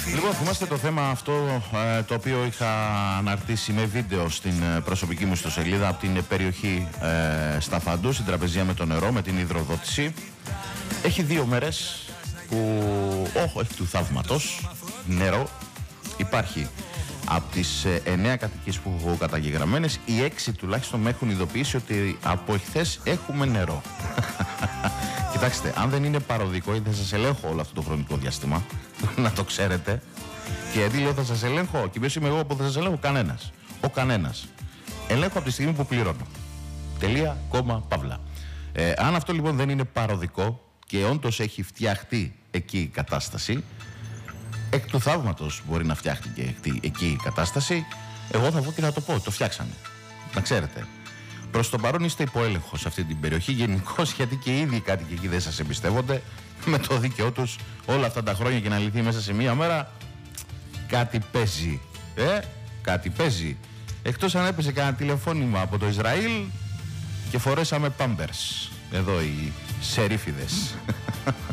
Λοιπόν, θυμάστε το θέμα αυτό το οποίο είχα αναρτήσει με βίντεο στην προσωπική μου ιστοσελίδα από την περιοχή Σταφαντού, στην τραπεζία με το νερό, με την υδροδότηση. Έχει 2 μέρες που έχει του θαύματος νερό. Υπάρχει από τις 9 κατοικίες που έχω καταγεγραμμένες, οι 6 τουλάχιστον με έχουν ειδοποιήσει ότι από εχθές έχουμε νερό. Κοιτάξτε, αν δεν είναι παροδικό ή δεν σας ελέγχω όλο αυτό το χρονικό διάστημα, να το ξέρετε. Και γιατί λέω θα σας ελέγχω, και ποιος είμαι εγώ που θα σας ελέγχω? Κανένας. Ο κανένας. Ελέγχω από τη στιγμή που πληρώνω. Τελεία, κόμμα, παύλα. Αν αυτό λοιπόν δεν είναι παροδικό και όντως έχει φτιαχτεί εκεί η κατάσταση, εκ του θαύματος μπορεί να φτιάχτει και εκεί η κατάσταση, εγώ θα πω και θα το πω, το φτιάξανε. Να ξέρετε. Προς το παρόν είστε υποέλεγχο σε αυτή την περιοχή γενικώς, γιατί και οι ίδιοι κάτοικοι εκεί δεν σας εμπιστεύονται με το δίκαιό τους όλα αυτά τα χρόνια, και να λυθεί μέσα σε μία μέρα. Κάτι παίζει. Κάτι παίζει. Εκτός αν έπεσε κανένα τηλεφώνημα από το Ισραήλ και φορέσαμε πάμπερς. Εδώ οι σερίφιδες.